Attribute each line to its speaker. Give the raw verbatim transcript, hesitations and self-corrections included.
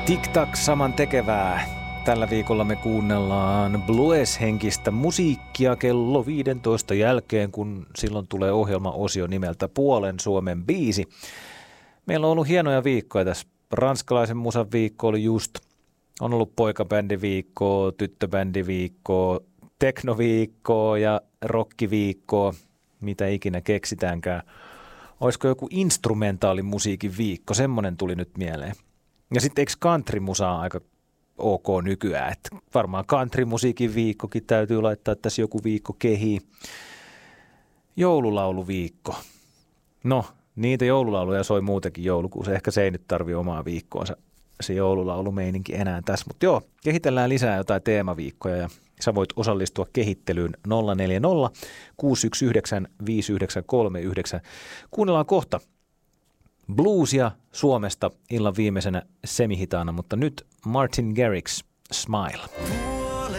Speaker 1: Tik-tak saman tekevää. Tällä viikolla me kuunnellaan blues-henkistä musiikkia kello viisitoista jälkeen, kun silloin tulee ohjelmaosio nimeltä Puolen Suomen biisi. Meillä on ollut hienoja viikkoja tässä. Ranskalaisen musan viikko oli just. On ollut poikabändiviikkoa, tyttöbändiviikkoa, teknoviikkoa ja rockiviikkoa, mitä ikinä keksitäänkään. Olisiko joku instrumentaalimusiikin viikko? Semmoinen tuli nyt mieleen. Ja sitten eikö countrymusaa aika ok nykyään? Et varmaan countrymusiikin viikkokin täytyy laittaa tässä joku viikko kehiin. Joululauluviikko. No, niitä joululauluja soi muutenkin joulukuussa. Ehkä se ei nyt tarvi omaa viikkoonsa se joululaulumeininki enää tässä. Mutta joo, kehitellään lisää jotain teemaviikkoja ja sä voit osallistua kehittelyyn nolla neljä nolla kuusi yksi yhdeksän viisi yhdeksän kolme yhdeksän. Kuunnellaan kohta bluesia Suomesta illan viimeisenä semihitaana, mutta nyt Martin Garrix, Smile.